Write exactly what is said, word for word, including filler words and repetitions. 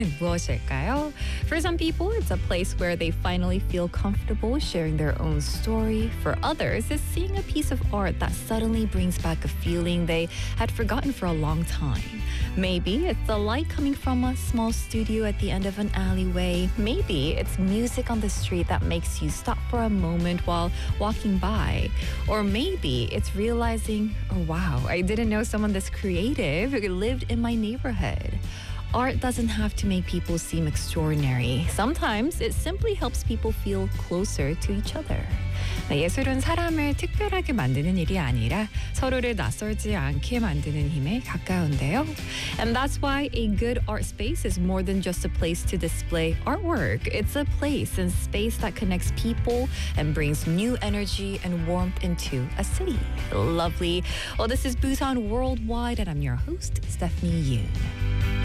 무엇일까요? For some people, it's a place where they finally feel comfortable sharing their own story. For others, it's seeing a piece of art that suddenly brings back a feeling they had forgotten for a long time. Maybe it's the light coming from a small studio at the end of an alleyway. Maybe it's music on the street that makes you stop for a moment while walking by. Or maybe it's realizing, oh wow, I didn't know someone this creative lived in my neighborhood. Art doesn't have to make people seem extraordinary. Sometimes it simply helps people feel closer to each other. 네, 예술은 사람을 특별하게 만드는 일이 아니라 서로를 낯설지 않게 만드는 힘에 가까운데요. And that's why a good art space is more than just a place to display artwork. It's a place and space that connects people and brings new energy and warmth into a city. Lovely. Well, this is Busan Worldwide, and I'm your host, Stephanie Yoon.